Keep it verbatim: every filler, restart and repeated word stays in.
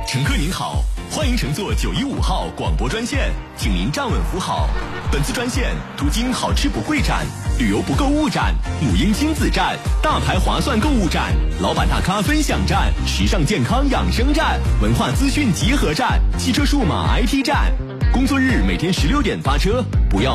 乘客您好，欢迎乘坐九一五号广播专线，请您站稳扶好。本次专线途经好吃不会展、旅游不购物展、母婴亲子站、大牌划算购物展、老板大咖分享站、时尚健康养生站、文化资讯集合站、汽车数码 I T 站。工作日每天十六点发车，不要